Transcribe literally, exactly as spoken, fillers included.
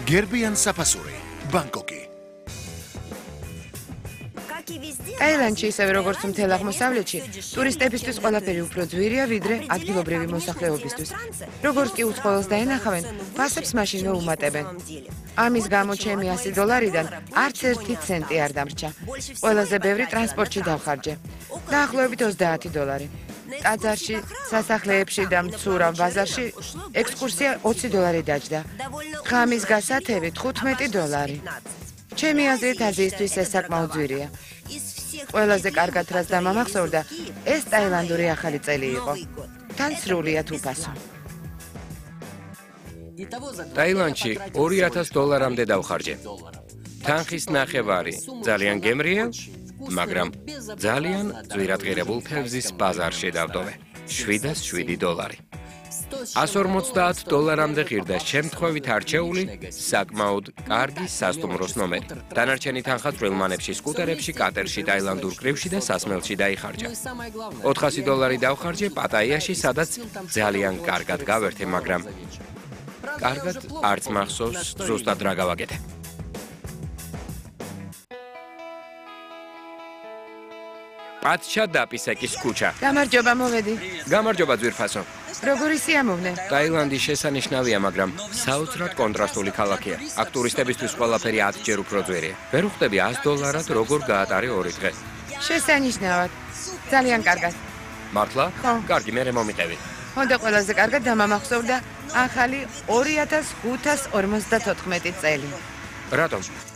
გერბიან საფასური, ბანგკოკი. ტაილანდში ისევე როგორც მთელ აღმოსავლეთში, ტურისტებისთვის ყველაფერი უფრო ძვირია, ვიდრე ადგილობრივი მოსახლეობისთვის. როგორც კი უცხოელს დაენახავენ, ფასებს მაშინ მოუმატებენ. ამის გამო ჩემი ასი დოლარიდან არც ერთი ცენტი არ დამრჩა. ყველაზე ბევრი ტრანსპორტში დავხარჯე. დაახლოებით ოცდაათი დოლარი. ტაძარში, სასახლეებში და მცურავ ბაზარში ექსკურსია ოცი დოლარი დაჯდა. ღამის გასათევი თხუთმეტი დოლარი. ჩემი აზრით აზიისთვის ეს საკმაოდ ძვირია. ყველაზე კარგად რაც დამამახსოვრდა, ეს ტაილანდური ახალი წელი იყო. თან სრულიად უფასო. ტაილანდში ორი ათას დოლარამდე დავხარჯე. თანხის ნახევარი ძალიან გემრიელ, მაგრამ ძალიან ძვირადღირებულ თევზის ბაზარში დავდოვე. შვიდას შვიდი დოლარი. ასი ორმოცდაათ დოლარამდე ღირდა შემთხვევით არჩეული საკმაოდ კარგი სასტუმროს ნომერი. დანარჩენი თანხა წვრილმანებში, სკუტერებში, კატერში, ტაილანდურ კრივში და სასმელში დაიხარჯა. ოთხასი დოლარი დავხარჯე პატაიაში, სადაც ძალიან კარგად გავერთე, მაგრამ კარგად არც მახსოვს ზუსტად რა გავაკეთე. პატჩა დაპისეკის ქუჩა. გამარჯობა, მოვედი. გამარჯობა ძვირფასო. როგორი სიამოვნე? ტაილანდი შესანიშნავია, მაგრამ საოცრად კონტრასტული ქალაქია. აქ ტურისტებისთვის ყველაფერი ათჯერ უფრო ძვირია. ვერ ვხვდები ას დოლარად როგორ გაატარე ორი დღე. შესანიშნავად. ძალიან კარგად. მართლა? ხო. კარგი, მე მომიყევი. ხონდა ყველაზე კარგად დამამახსოვრდა ახალი ორი ათას ხუთას ორმოცდათოთხმეტი წელი. რატომ?